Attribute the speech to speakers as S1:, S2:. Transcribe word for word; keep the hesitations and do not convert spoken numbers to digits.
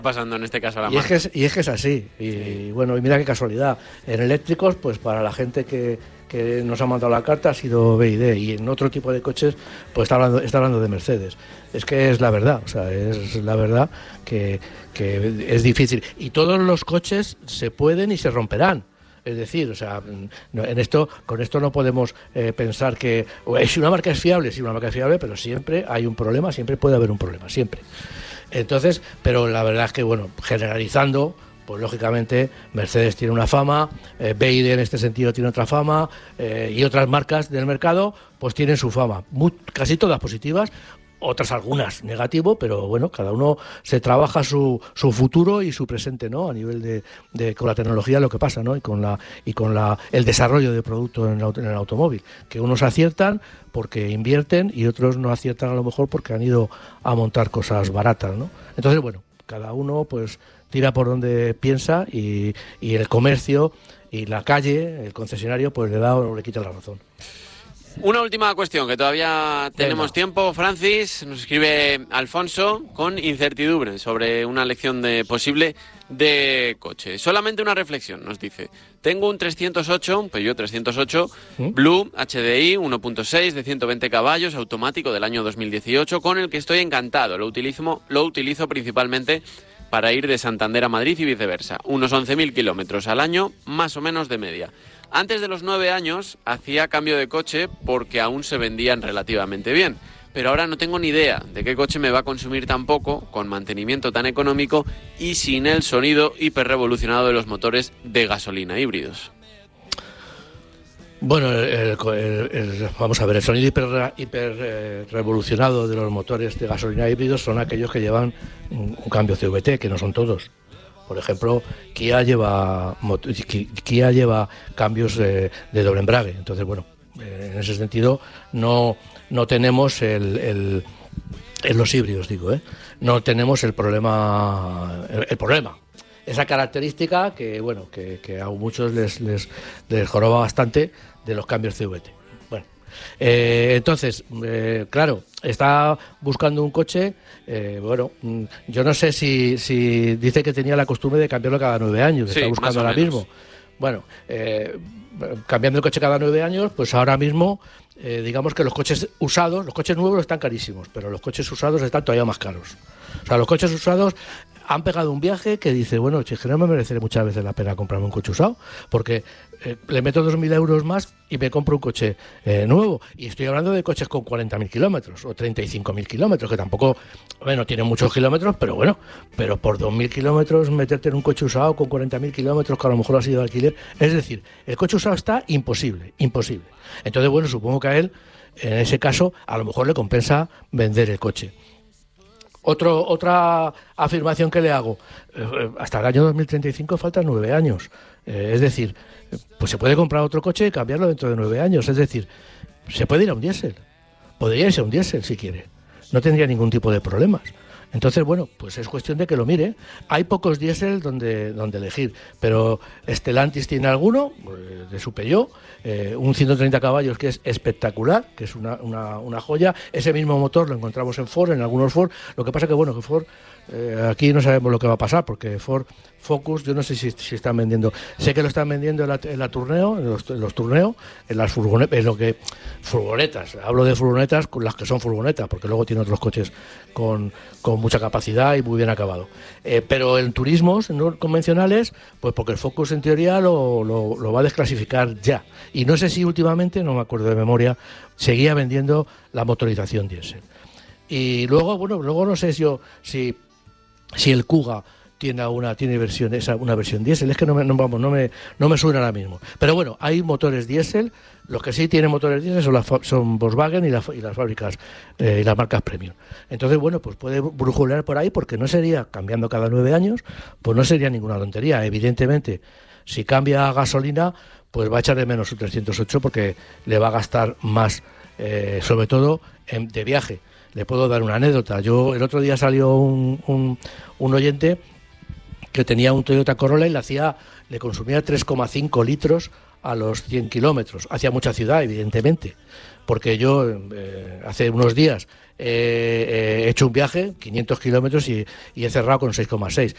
S1: pasando en este caso a la
S2: y
S1: marca.
S2: es que es, y es que es así y, sí. y bueno, y mira qué casualidad, en eléctricos, pues para la gente que, que nos ha mandado la carta ha sido B Y D, y en otro tipo de coches pues está hablando, está hablando de Mercedes. Es que es la verdad, o sea, es la verdad que, que es difícil, y todos los coches se pueden y se romperán. Es decir, o sea, en esto, con esto no podemos eh, pensar que si una marca es fiable, sí, una marca es fiable, pero siempre hay un problema, siempre puede haber un problema, siempre. Entonces, pero la verdad es que, bueno, generalizando, pues lógicamente Mercedes tiene una fama, eh, B Y D en este sentido tiene otra fama, eh, y otras marcas del mercado pues tienen su fama, muy, casi todas positivas, otras algunas negativo, pero bueno, cada uno se trabaja su, su futuro y su presente, ¿no? A nivel de, de con la tecnología lo que pasa, ¿no? Y con la y con la el desarrollo de producto en el, en el automóvil, que unos aciertan porque invierten y otros no aciertan a lo mejor porque han ido a montar cosas baratas, ¿no? Entonces, bueno, cada uno pues tira por donde piensa, y, y el comercio y la calle, el concesionario, pues le da o le quita la razón.
S1: Una última cuestión, que todavía tenemos
S2: Venga.
S1: tiempo, Francis. Nos escribe Alfonso con incertidumbre sobre una elección de posible de coche. Solamente una reflexión, nos dice. Tengo un trescientos ocho, un Peugeot trescientos ocho, ¿Mm? Blue, H D I, uno punto seis de ciento veinte caballos, automático del año dos mil dieciocho, con el que estoy encantado. Lo utilizo, lo utilizo principalmente para ir de Santander a Madrid y viceversa. Unos once mil kilómetros al año, más o menos de media. Antes de los nueve años hacía cambio de coche porque aún se vendían relativamente bien. Pero ahora no tengo ni idea de qué coche me va a consumir tan poco, con mantenimiento tan económico y sin el sonido hiperrevolucionado de los motores de gasolina híbridos.
S2: Bueno, el, el, el, vamos a ver, el sonido hiper, hiper eh, revolucionado de los motores de gasolina híbridos son aquellos que llevan un, un cambio C V T, que no son todos. Por ejemplo, Kia lleva Kia lleva cambios de, de doble embrague. Entonces, bueno, eh, en ese sentido no, no tenemos el, el en los híbridos, digo, ¿eh? No tenemos el problema, el, el problema. Esa característica que, bueno, que, que a muchos les, les, les joroba bastante de los cambios C V T. Bueno, eh, entonces, eh, claro, está buscando un coche, eh, bueno, yo no sé si, si dice que tenía la costumbre de cambiarlo cada nueve años, sí, está buscando ahora menos. mismo. Bueno, eh, cambiando el coche cada nueve años, pues ahora mismo, eh, digamos que los coches usados, los coches nuevos están carísimos, pero los coches usados están todavía más caros. O sea, los coches usados han pegado un viaje que dice, bueno, che, que no me merece muchas veces la pena comprarme un coche usado, porque eh, le meto dos mil euros más y me compro un coche eh, nuevo. Y estoy hablando de coches con cuarenta mil kilómetros o treinta y cinco mil kilómetros, que tampoco, bueno, tienen muchos kilómetros, pero bueno, pero por dos mil kilómetros meterte en un coche usado con cuarenta mil kilómetros, que a lo mejor ha sido de alquiler, es decir, el coche usado está imposible, imposible. Entonces, bueno, supongo que a él, en ese caso, a lo mejor le compensa vender el coche. Otro, otra afirmación que le hago, eh, hasta el año dos mil treinta y cinco faltan nueve años, eh, es decir, pues se puede comprar otro coche y cambiarlo dentro de nueve años, es decir, se puede ir a un diésel, podría irse a un diésel si quiere, no tendría ningún tipo de problemas. Entonces, bueno, pues es cuestión de que lo mire. Hay pocos diésel donde, donde elegir, pero Stellantis tiene alguno, de su Peugeot, eh, un ciento treinta caballos que es espectacular, que es una, una, una joya. Ese mismo motor lo encontramos en Ford, en algunos Ford. Lo que pasa que, bueno, que Ford, eh, aquí no sabemos lo que va a pasar, porque Ford Focus, yo no sé si, si están vendiendo, sé que lo están vendiendo en la, en la Tourneo, en los, en los Tourneo, en las furgonetas, en lo que, furgonetas, hablo de furgonetas con las que son furgonetas, porque luego tiene otros coches con, con mucha capacidad y muy bien acabado. Eh, pero en turismos no convencionales, pues porque el Focus en teoría lo, lo, lo va a desclasificar ya. Y no sé si últimamente, no me acuerdo de memoria, seguía vendiendo la motorización diésel. Y luego, bueno, luego no sé si, yo, si, si el Kuga tiene una tiene versión esa una versión diésel, es que no me no, vamos no me no me suena ahora mismo, pero bueno, hay motores diésel. Los que sí tienen motores diésel son, las, son Volkswagen y, la, y las fábricas eh, y las marcas premium. Entonces, bueno, pues puede brujulear por ahí, porque no sería, cambiando cada nueve años, pues no sería ninguna tontería. Evidentemente, si cambia a gasolina, pues va a echar de menos su trescientos ocho, porque le va a gastar más, eh, sobre todo en, de viaje. Le puedo dar una anécdota. Yo el otro día salió un, un, un oyente que tenía un Toyota Corolla y le hacía, le consumía tres coma cinco litros a los cien kilómetros. Hacía mucha ciudad, evidentemente, porque yo eh, hace unos días eh, eh, he hecho un viaje, quinientos kilómetros, y, y he cerrado con seis coma seis.